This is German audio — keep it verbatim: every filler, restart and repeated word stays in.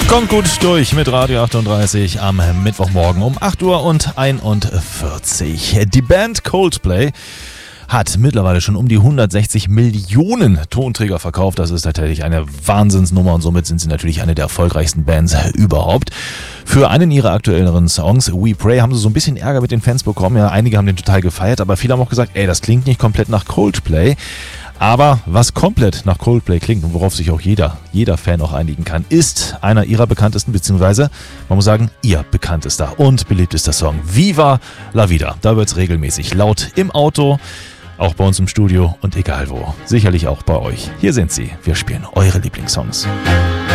Kommt gut durch mit Radio achtunddreißig am Mittwochmorgen um acht Uhr und einundvierzig. Die Band Coldplay hat mittlerweile schon um die hundertsechzig Millionen Tonträger verkauft. Das ist tatsächlich eine Wahnsinnsnummer und somit sind sie natürlich eine der erfolgreichsten Bands überhaupt. Für einen ihrer aktuelleren Songs, We Pray, haben sie so ein bisschen Ärger mit den Fans bekommen. Ja, einige haben den total gefeiert, aber viele haben auch gesagt, ey, das klingt nicht komplett nach Coldplay. Aber was komplett nach Coldplay klingt und worauf sich auch jeder, jeder Fan auch einigen kann, ist einer ihrer bekanntesten, beziehungsweise, man muss sagen, ihr bekanntester und beliebtester Song, Viva la Vida. Da wird es regelmäßig laut im Auto, auch bei uns im Studio und egal wo. Sicherlich auch bei euch. Hier sind sie. Wir spielen eure Lieblingssongs.